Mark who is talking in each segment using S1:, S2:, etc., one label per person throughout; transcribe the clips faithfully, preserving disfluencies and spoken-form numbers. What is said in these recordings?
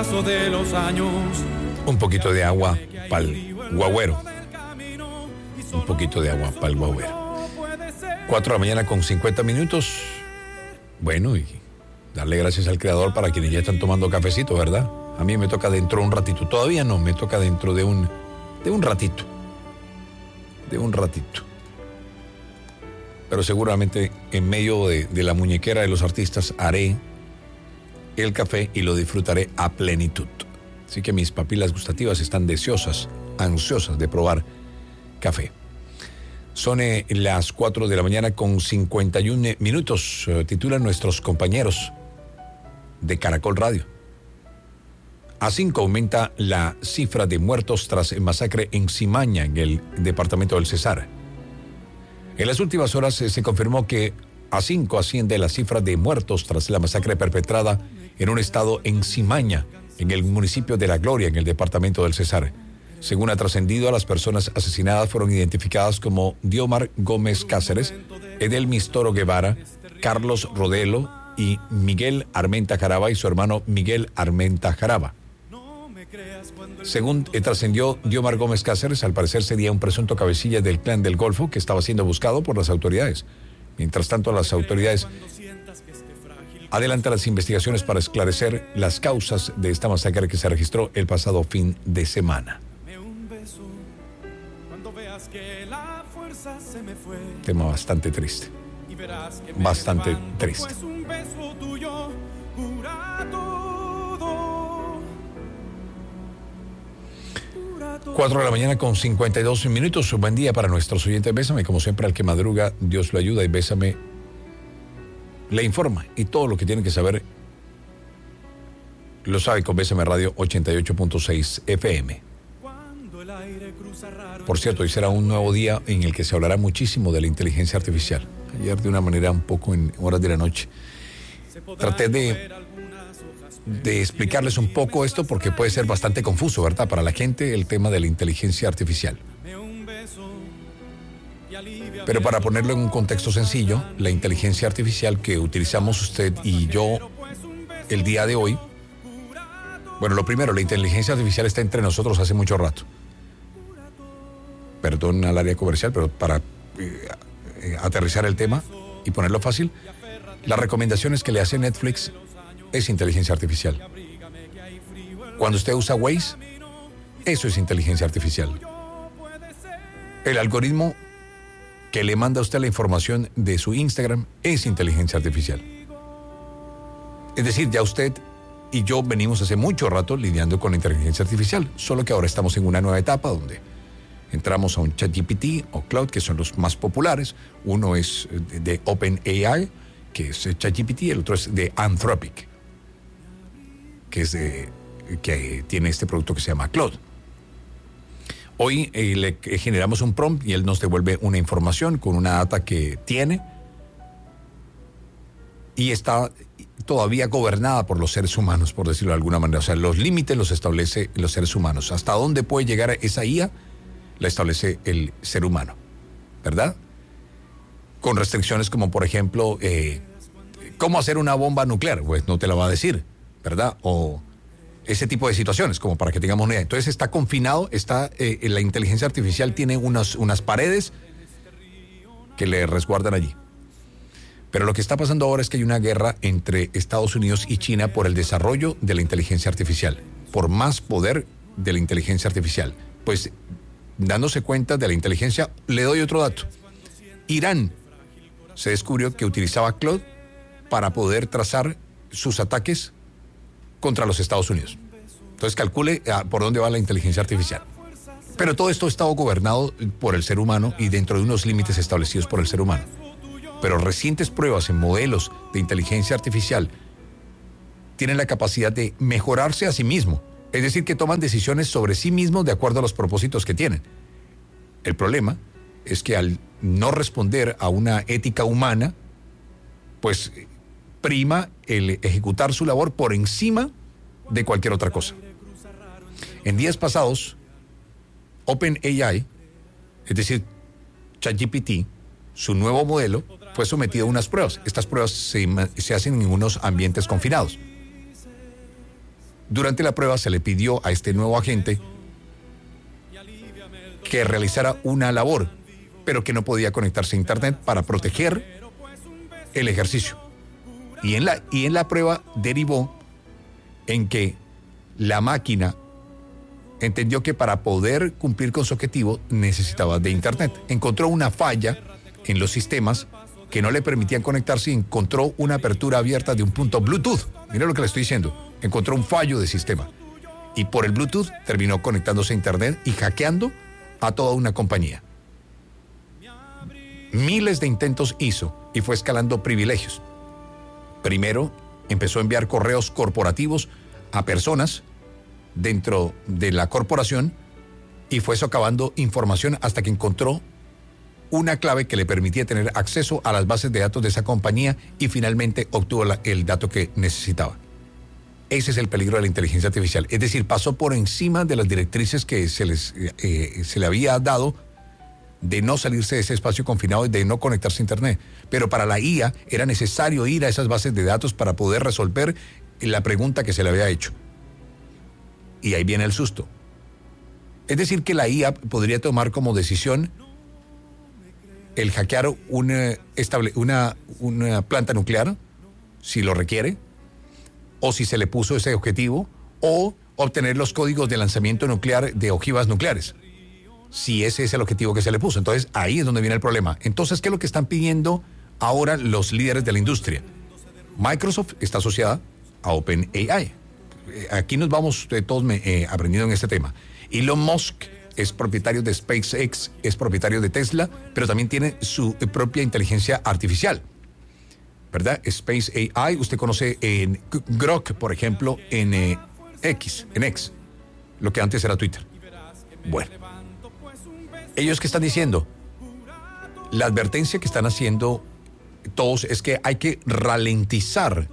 S1: paso de los años.
S2: Un poquito de agua para el guagüero. Un poquito de agua para el guagüero. Cuatro de la mañana con cincuenta minutos. Bueno, y darle gracias al Creador para quienes ya están tomando cafecito, ¿verdad? A mí me toca dentro de un ratito. Todavía no, me toca dentro de un, de un ratito. De un ratito. Pero seguramente en medio de, de la muñequera de los artistas haré el café y lo disfrutaré a plenitud. Así que mis papilas gustativas están deseosas, ansiosas de probar café. Son eh, las cuatro de la mañana con cincuenta y uno minutos. Eh, titulan nuestros compañeros de Caracol Radio. A cinco aumenta la cifra de muertos tras el masacre en Cimaña, en el departamento del Cesar. En las últimas horas eh, se confirmó que a cinco asciende la cifra de muertos tras la masacre perpetrada en un estado en Cimaña, en el municipio de La Gloria, en el departamento del Cesar. Según ha trascendido, las personas asesinadas fueron identificadas como Diomar Gómez Cáceres, Edelmis Toro Guevara, Carlos Rodelo y Miguel Armenta Jaraba y su hermano Miguel Armenta Jaraba. Según eh, trascendió, Diomar Gómez Cáceres al parecer sería un presunto cabecilla del clan del Golfo que estaba siendo buscado por las autoridades. Mientras tanto, las autoridades adelantan las investigaciones para esclarecer las causas de esta masacre que se registró el pasado fin de semana. Tema bastante triste. Bastante triste. Cuatro de la mañana con cincuenta y dos minutos. Un buen día para nuestros oyentes. Bésame, como siempre, al que madruga, Dios lo ayuda, y Bésame le informa, y todo lo que tiene que saber lo sabe con Bésame Radio ochenta y ocho punto seis F M. Por cierto, hoy será un nuevo día en el que se hablará muchísimo de la inteligencia artificial. Ayer, de una manera un poco en horas de la noche, traté de de explicarles un poco esto porque puede ser bastante confuso, ¿verdad? Para la gente el tema de la inteligencia artificial. Pero para ponerlo en un contexto sencillo, la inteligencia artificial que utilizamos usted y yo el día de hoy, bueno, lo primero, la inteligencia artificial está entre nosotros hace mucho rato. Perdón al área comercial, pero para eh, eh, aterrizar el tema y ponerlo fácil, las recomendaciones que le hace Netflix es inteligencia artificial. Cuando usted usa Waze, eso es inteligencia artificial. El algoritmo que le manda a usted la información de su Instagram es inteligencia artificial. Es decir, ya usted y yo venimos hace mucho rato lidiando con la inteligencia artificial, solo que ahora estamos en una nueva etapa donde entramos a un ChatGPT o Cloud, que son los más populares. Uno es de OpenAI, que es ChatGPT, el otro es de Anthropic, que es de, que tiene este producto que se llama Claude. Hoy eh, le generamos un prompt y él nos devuelve una información con una data que tiene y está todavía gobernada por los seres humanos, por decirlo de alguna manera. O sea, los límites los establece los seres humanos. Hasta dónde puede llegar esa I A la establece el ser humano, ¿verdad? Con restricciones como, por ejemplo, eh, ¿cómo hacer una bomba nuclear? Pues no te la va a decir, ¿verdad? O ese tipo de situaciones, como para que tengamos una idea. Entonces está confinado, está eh, la inteligencia artificial tiene unas, unas paredes que le resguardan allí. Pero lo que está pasando ahora es que hay una guerra entre Estados Unidos y China por el desarrollo de la inteligencia artificial, por más poder de la inteligencia artificial. Pues, dándose cuenta de la inteligencia, le doy otro dato. Irán se descubrió que utilizaba Claude para poder trazar sus ataques contra los Estados Unidos. Entonces calcule ah, por dónde va la inteligencia artificial. Pero todo esto está gobernado por el ser humano y dentro de unos límites establecidos por el ser humano. Pero recientes pruebas en modelos de inteligencia artificial tienen la capacidad de mejorarse a sí mismo. Es decir, que toman decisiones sobre sí mismos de acuerdo a los propósitos que tienen. El problema es que al no responder a una ética humana, pues prima el ejecutar su labor por encima de cualquier otra cosa. En días pasados, OpenAI, es decir, ChatGPT, su nuevo modelo, fue sometido a unas pruebas. Estas pruebas se, se hacen en unos ambientes confinados. Durante la prueba se le pidió a este nuevo agente que realizara una labor, pero que no podía conectarse a internet para proteger el ejercicio. Y en la, y en la prueba derivó en que la máquina entendió que para poder cumplir con su objetivo necesitaba de internet. Encontró una falla en los sistemas que no le permitían conectarse y encontró una apertura abierta de un punto Bluetooth. Mira lo que le estoy diciendo. Encontró un fallo de sistema. Y por el Bluetooth terminó conectándose a internet y hackeando a toda una compañía. Miles de intentos hizo y fue escalando privilegios. Primero empezó a enviar correos corporativos a personas dentro de la corporación y fue socavando información hasta que encontró una clave que le permitía tener acceso a las bases de datos de esa compañía y finalmente obtuvo la, el dato que necesitaba. Ese es el peligro de la inteligencia artificial. Es decir, pasó por encima de las directrices que se, les, eh, se le había dado de no salirse de ese espacio confinado y de no conectarse a internet. Pero para la I A era necesario ir a esas bases de datos para poder resolver la pregunta que se le había hecho. Y ahí viene el susto. Es decir, que la I A podría tomar como decisión el hackear una, estable, una, una planta nuclear, si lo requiere, o si se le puso ese objetivo, o obtener los códigos de lanzamiento nuclear de ojivas nucleares, si ese es el objetivo que se le puso. Entonces, ahí es donde viene el problema. Entonces, ¿qué es lo que están pidiendo ahora los líderes de la industria? Microsoft está asociada a OpenAI. Aquí nos vamos eh, todos eh, aprendiendo en este tema. Elon Musk es propietario de SpaceX, es propietario de Tesla, pero también tiene su eh, propia inteligencia artificial, ¿verdad? SpaceAI, usted conoce en Grok, por ejemplo, en eh, X, en X, lo que antes era Twitter. Bueno, ellos que están diciendo, la advertencia que están haciendo todos es que hay que ralentizar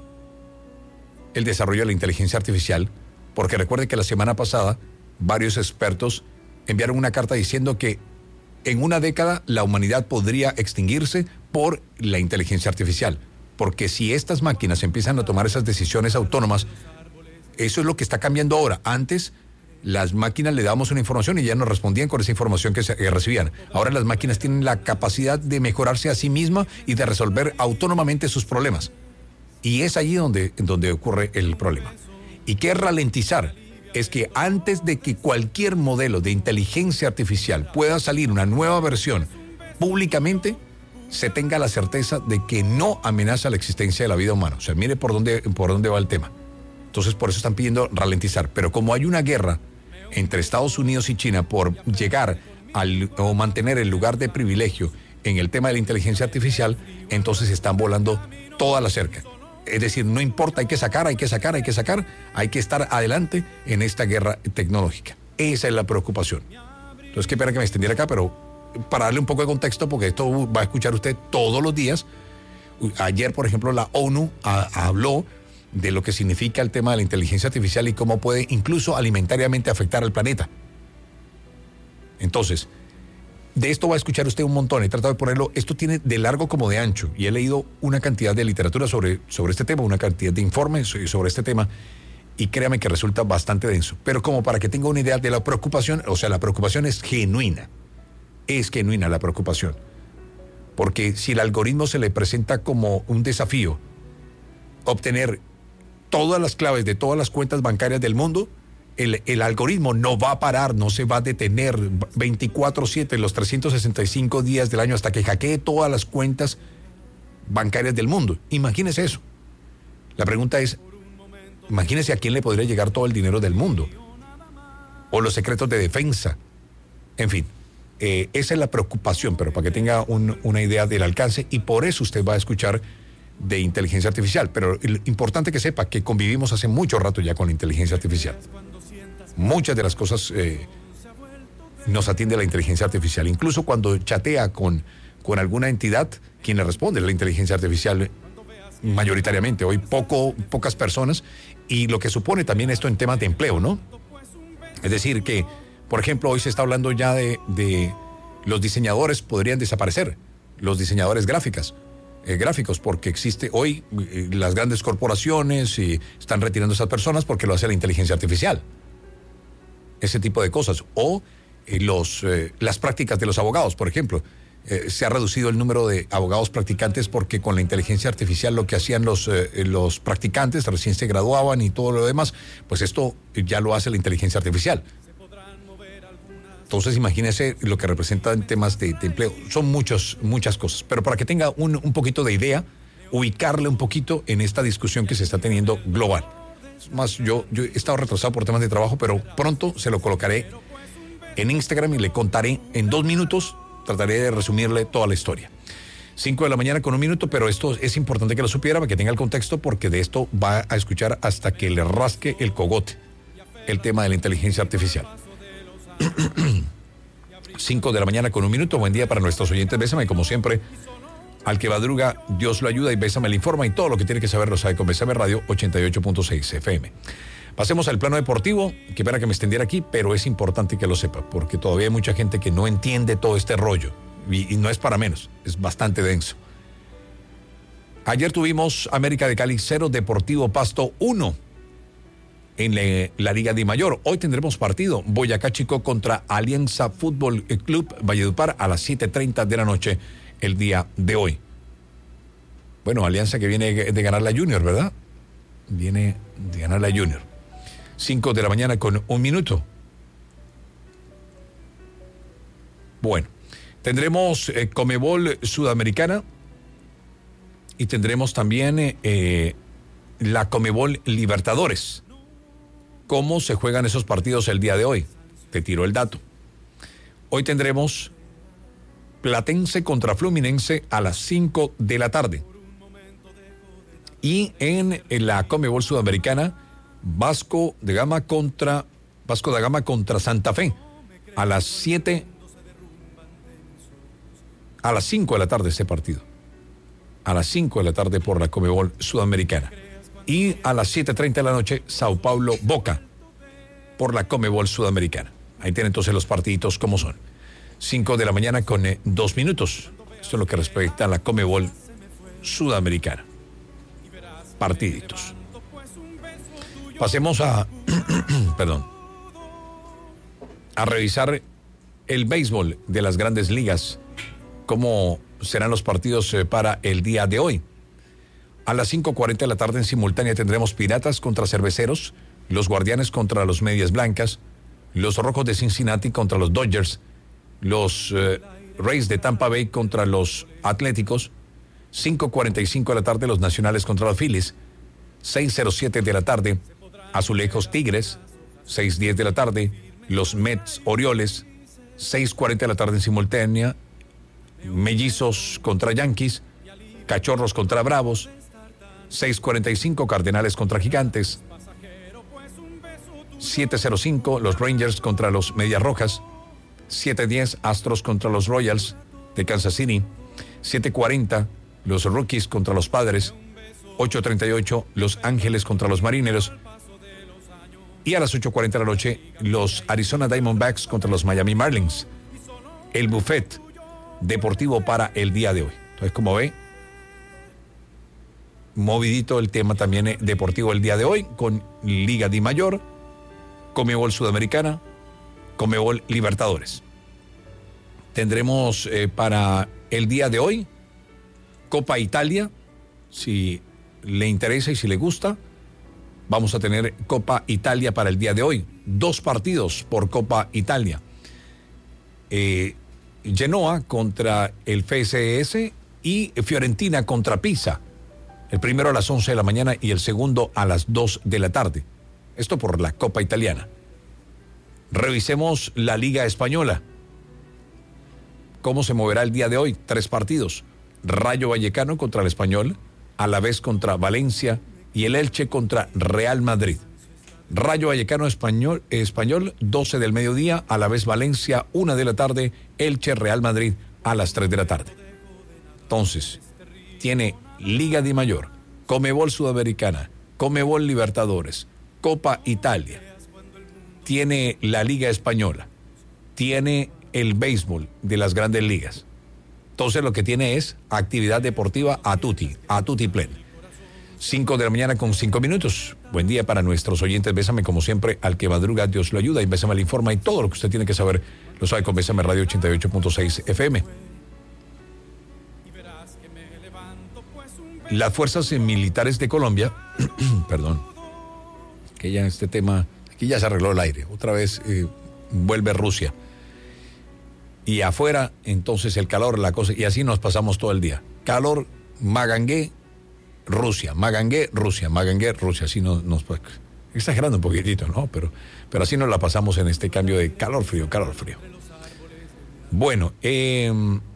S2: el desarrollo de la inteligencia artificial, porque recuerde que la semana pasada varios expertos enviaron una carta diciendo que en una década la humanidad podría extinguirse por la inteligencia artificial, porque si estas máquinas empiezan a tomar esas decisiones autónomas, eso es lo que está cambiando ahora. Antes las máquinas le dábamos una información y ya nos respondían con esa información que, se, que recibían. Ahora las máquinas tienen la capacidad de mejorarse a sí mismas y de resolver autónomamente sus problemas. Y es allí donde, donde ocurre el problema. ¿Y qué es ralentizar? Es que antes de que cualquier modelo de inteligencia artificial pueda salir una nueva versión públicamente, se tenga la certeza de que no amenaza la existencia de la vida humana. O sea, mire por dónde, por dónde va el tema. Entonces, por eso están pidiendo ralentizar. Pero como hay una guerra entre Estados Unidos y China por llegar al, o mantener el lugar de privilegio en el tema de la inteligencia artificial, entonces están volando toda la cerca. Es decir, no importa, hay que sacar, hay que sacar, hay que sacar, hay que estar adelante en esta guerra tecnológica. Esa es la preocupación. Entonces, qué pena que me extendiera acá, pero para darle un poco de contexto, porque esto va a escuchar usted todos los días. Ayer, por ejemplo, la ONU a, habló de lo que significa el tema de la inteligencia artificial y cómo puede incluso alimentariamente afectar al planeta. Entonces, de esto va a escuchar usted un montón. He tratado de ponerlo, esto tiene de largo como de ancho, y he leído una cantidad de literatura sobre, sobre este tema, una cantidad de informes sobre este tema, y créame que resulta bastante denso. Pero como para que tenga una idea de la preocupación, o sea, la preocupación es genuina, es genuina la preocupación. Porque si el algoritmo se le presenta como un desafío, obtener todas las claves de todas las cuentas bancarias del mundo, El, el algoritmo no va a parar, no se va a detener veinticuatro siete los trescientos sesenta y cinco días del año hasta que hackee todas las cuentas bancarias del mundo. Imagínese eso. La pregunta es, imagínese a quién le podría llegar todo el dinero del mundo, o los secretos de defensa. En fin, eh, esa es la preocupación, pero para que tenga un, una idea del alcance, y por eso usted va a escuchar de inteligencia artificial. Pero lo importante que sepa que convivimos hace mucho rato ya con la inteligencia artificial. Muchas de las cosas eh, nos atiende la inteligencia artificial. Incluso cuando chatea con, con alguna entidad, quien le responde es la inteligencia artificial mayoritariamente. Hoy poco, pocas personas, y lo que supone también esto en temas de empleo, ¿no? Es decir que, por ejemplo, hoy se está hablando ya de, de los diseñadores podrían desaparecer, los diseñadores gráficas, eh, gráficos, porque existe hoy eh, las grandes corporaciones y están retirando a esas personas porque lo hace la inteligencia artificial. Ese tipo de cosas. O eh, los, eh, las prácticas de los abogados, por ejemplo. Eh, se ha reducido el número de abogados practicantes porque con la inteligencia artificial lo que hacían los, eh, los practicantes recién se graduaban y todo lo demás, pues esto ya lo hace la inteligencia artificial. Entonces imagínese lo que representa en temas de, de empleo. Son muchos, muchas cosas, pero para que tenga un, un poquito de idea, ubicarle un poquito en esta discusión que se está teniendo global. Es más, yo, yo he estado retrasado por temas de trabajo, pero pronto se lo colocaré en Instagram y le contaré en dos minutos. Trataré de resumirle toda la historia. Cinco de la mañana con un minuto, pero esto es importante que lo supiera para que tenga el contexto, porque de esto va a escuchar hasta que le rasque el cogote el tema de la inteligencia artificial. Cinco de la mañana con un minuto. Buen día para nuestros oyentes. Bésame, como siempre, al que madruga, Dios lo ayuda, y Bésame le informa, y todo lo que tiene que saber lo sabe con Bésame Radio ochenta y ocho punto seis F M. Pasemos al plano deportivo. Qué pena que me extendiera aquí, pero es importante que lo sepa, porque todavía hay mucha gente que no entiende todo este rollo, y, y no es para menos, es bastante denso. Ayer tuvimos América de Cali cero, Deportivo Pasto uno en la, la Liga Di Mayor. Hoy tendremos partido, Boyacá Chico contra Alianza Fútbol Club Valledupar a las siete treinta de la noche el día de hoy. Bueno, Alianza que viene de ganar la Junior, ¿verdad? Viene de ganar la Junior. Cinco de la mañana con un minuto. Bueno, tendremos eh, Conmebol Sudamericana y tendremos también eh, la Conmebol Libertadores. ¿Cómo se juegan esos partidos el día de hoy? Te tiro el dato. Hoy tendremos Platense contra Fluminense a las cinco de la tarde. Y en, en la Conmebol Sudamericana, Vasco de Gama contra Vasco da Gama contra Santa Fe a las siete, a las cinco de la tarde ese partido. A las cinco de la tarde por la Conmebol Sudamericana. Y a las siete treinta de la noche, Sao Paulo Boca por la Conmebol Sudamericana. Ahí tienen entonces los partiditos como son. Cinco de la mañana con eh, dos minutos. Esto es lo que respecta a la Conmebol Sudamericana. Partiditos. Pasemos a, perdón, a revisar el béisbol de las grandes ligas. ¿Cómo serán los partidos eh, para el día de hoy? A las cinco cuarenta de la tarde en simultánea tendremos Piratas contra Cerveceros, los Guardianes contra los Medias Blancas, los Rojos de Cincinnati contra los Dodgers, los eh, Rays de Tampa Bay contra los Atléticos. Cinco cuarenta y cinco de la tarde los Nacionales contra los Phillies. Seis cero siete de la tarde Azulejos Tigres. Seis diez de la tarde los Mets Orioles. Seis cuarenta de la tarde en simultánea Mellizos contra Yankees, Cachorros contra Bravos. Seis cuarenta y cinco Cardenales contra Gigantes. Siete cero cinco los Rangers contra los Medias Rojas. Siete diez Astros contra los Royals de Kansas City. Siete cuarenta los Rockies contra los Padres. Ocho treinta y ocho los Ángeles contra los Marineros. Y a las ocho cuarenta de la noche los Arizona Diamondbacks contra los Miami Marlins. El buffet deportivo para el día de hoy. Entonces, como ve, movidito el tema también deportivo el día de hoy, con Liga Di Mayor, Conmebol Sudamericana, Conmebol Libertadores. Tendremos eh, para el día de hoy Copa Italia, si le interesa y si le gusta. Vamos a tener Copa Italia para el día de hoy. Dos partidos por Copa Italia. Eh, Genoa contra el F S S y Fiorentina contra Pisa. El primero a las once de la mañana y el segundo a las dos de la tarde. Esto por la Copa Italiana. Revisemos la Liga Española. ¿Cómo se moverá el día de hoy? Tres partidos. Rayo Vallecano contra el Español, Alavés contra Valencia y el Elche contra Real Madrid. Rayo Vallecano Español, Español doce del mediodía, Alavés Valencia una de la tarde, Elche Real Madrid a las tres de la tarde. Entonces, tiene Liga Di Mayor, Conmebol Sudamericana, Conmebol Libertadores, Copa Italia, tiene la Liga Española, tiene el béisbol de las grandes ligas. Entonces lo que tiene es actividad deportiva a tutti, a tutti plen. cinco de la mañana con cinco minutos. Buen día para nuestros oyentes. Bésame como siempre, al que madruga, Dios lo ayuda. Y Bésame le informa y todo lo que usted tiene que saber lo sabe con Bésame Radio ochenta y ocho punto seis F M. Las fuerzas militares de Colombia, perdón, que ya este tema, aquí ya se arregló el aire. Otra vez eh, vuelve Rusia. Y afuera, entonces el calor, la cosa, y así nos pasamos todo el día. Calor, Magangué, Rusia, Magangué, Rusia, Magangué, Rusia. Así nos, nos exagerando un poquitito, ¿no? Pero, pero así nos la pasamos en este cambio de calor, frío, calor, frío. Bueno, eh,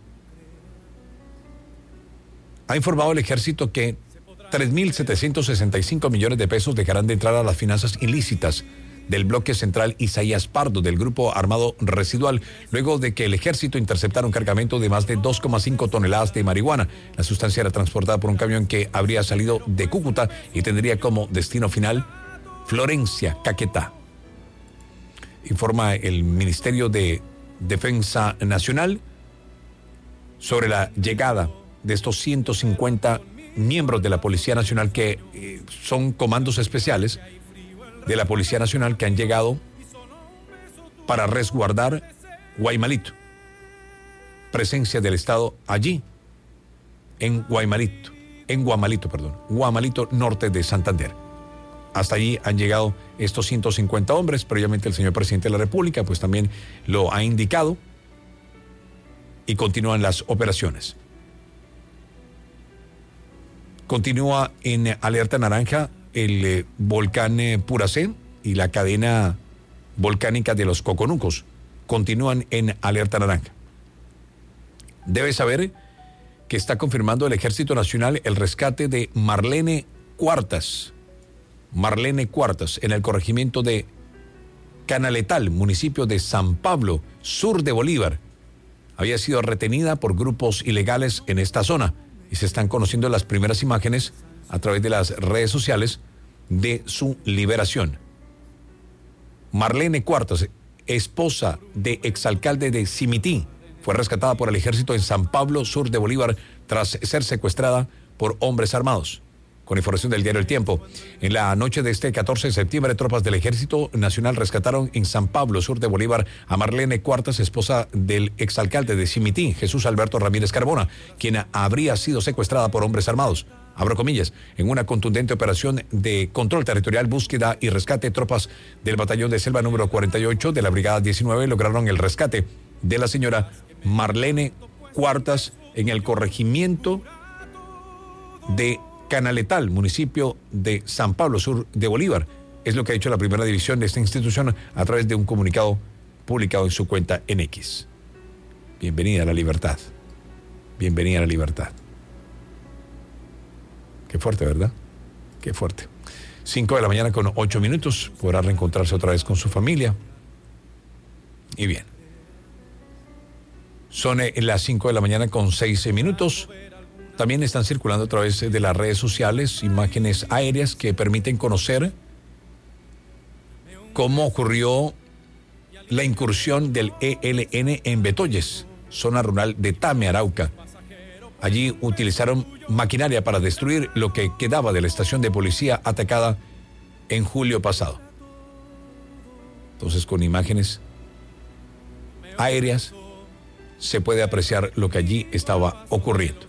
S2: ha informado el ejército que tres mil setecientos sesenta y cinco millones de pesos dejarán de entrar a las finanzas ilícitas del bloque central Isaías Pardo del grupo armado Residual, luego de que el ejército interceptara un cargamento de más de dos coma cinco toneladas de marihuana. La sustancia era transportada por un camión que habría salido de Cúcuta y tendría como destino final Florencia, Caquetá. Informa el Ministerio de Defensa Nacional sobre la llegada de estos ciento cincuenta miembros de la Policía Nacional que eh, son comandos especiales de la Policía Nacional que han llegado para resguardar Guaymalito. Presencia del Estado allí, en Guaymalito, en Guamalito, perdón, Guamalito, norte de Santander. Hasta allí han llegado estos ciento cincuenta hombres, previamente el señor presidente de la República, pues también lo ha indicado, y continúan las operaciones. Continúa en alerta naranja el eh, volcán eh, Puracén y la cadena volcánica de los Coconucos. Continúan en alerta naranja. Debe saber que está confirmando el Ejército Nacional el rescate de Marlene Cuartas. Marlene Cuartas, en el corregimiento de Canaletal, municipio de San Pablo, sur de Bolívar. Había sido retenida por grupos ilegales en esta zona y se están conociendo las primeras imágenes a través de las redes sociales de su liberación. Marlene Cuartas, esposa de exalcalde de Cimití, fue rescatada por el ejército en San Pablo, sur de Bolívar, tras ser secuestrada por hombres armados. Con información del diario El Tiempo, en la noche de este catorce de septiembre, tropas del Ejército Nacional rescataron en San Pablo, sur de Bolívar, a Marlene Cuartas, esposa del exalcalde de Cimití, Jesús Alberto Ramírez Carbona, quien habría sido secuestrada por hombres armados. Abro comillas, en una contundente operación de control territorial, búsqueda y rescate, tropas del batallón de selva número cuarenta y ocho de la brigada diecinueve lograron el rescate de la señora Marlene Cuartas en el corregimiento de Canaletal, municipio de San Pablo, sur de Bolívar. Es lo que ha hecho la primera división de esta institución a través de un comunicado publicado en su cuenta en X. Bienvenida a la libertad. Bienvenida a la libertad. Qué fuerte, ¿verdad? Qué fuerte. Cinco de la mañana con ocho minutos. Podrá reencontrarse otra vez con su familia. Y bien. Son eh, las cinco de la mañana con seis minutos. También están circulando a través de las redes sociales imágenes aéreas que permiten conocer cómo ocurrió la incursión del E L N en Betoyes, zona rural de Tame, Arauca. Allí utilizaron maquinaria para destruir lo que quedaba de la estación de policía atacada en julio pasado. Entonces, con imágenes aéreas se puede apreciar lo que allí estaba ocurriendo.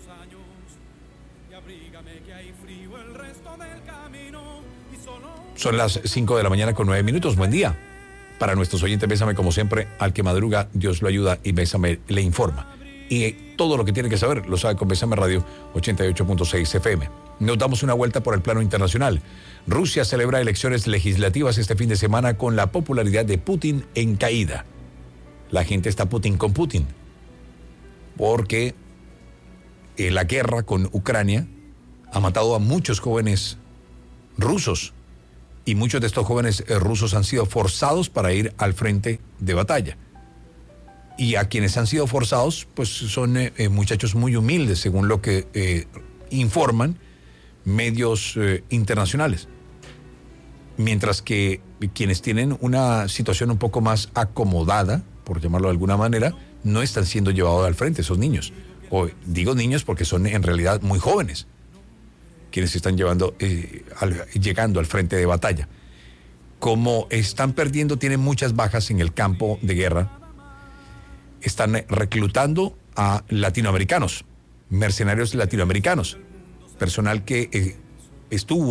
S2: Son las cinco de la mañana con nueve minutos. Buen día. Para nuestros oyentes, Bésame como siempre, al que madruga, Dios lo ayuda y Bésame le informa. Y todo lo que tiene que saber lo sabe con Bésame Radio ochenta y ocho punto seis F M. Nos damos una vuelta por el plano internacional. Rusia celebra elecciones legislativas este fin de semana con la popularidad de Putin en caída. La gente está Putin con Putin. Porque eh, la guerra con Ucrania ha matado a muchos jóvenes rusos. Y muchos de estos jóvenes eh, rusos han sido forzados para ir al frente de batalla. Y a quienes han sido forzados, pues son eh, eh, muchachos muy humildes, según lo que eh, informan medios eh, internacionales. Mientras que quienes tienen una situación un poco más acomodada, por llamarlo de alguna manera, no están siendo llevados al frente, esos niños. o digo niños porque son en realidad muy jóvenes, quienes están llevando, eh, al, llegando al frente de batalla. Como están perdiendo, tienen muchas bajas en el campo de guerra, están reclutando a latinoamericanos, mercenarios latinoamericanos, personal que eh, estuvo